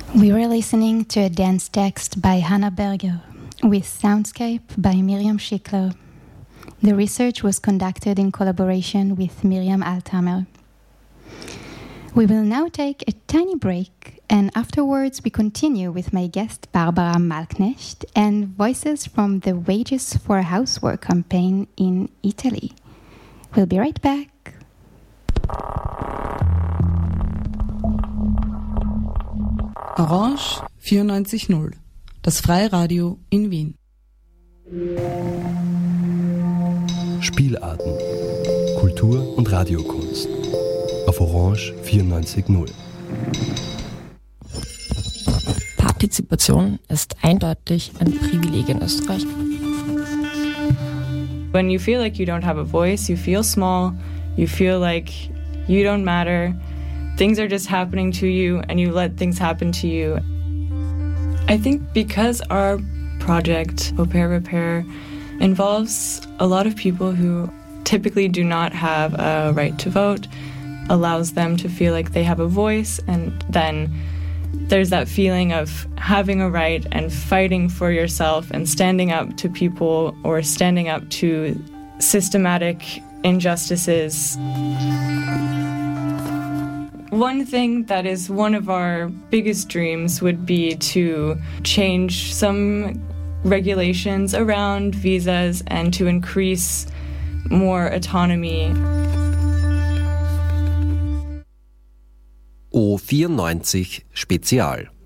We were listening to a dance text by Hannah Berger with Soundscape by Miriam Schickler. The research was conducted in collaboration with Miriam Altamer. We will now take a tiny break, and afterwards we continue with my guest Barbara Malknecht and voices from the Wages for Housework campaign in Italy. We'll be right back. Orange 94.0, das Freiradio in Wien. Spielarten, Kultur und Radiokunst auf Orange 94.0. Partizipation ist eindeutig ein Privileg in Österreich. When you feel like you don't have a voice, you feel small, you feel like you don't matter, things are just happening to you and you let things happen to you. I think because our project, Au Pair Repair, involves a lot of people who typically do not have a right to vote, allows them to feel like they have a voice, and then there's that feeling of having a right and fighting for yourself and standing up to people or standing up to systematic injustices. One thing that is one of our biggest dreams would be to change some regulations around visas and to increase more autonomy. O94 Spezial.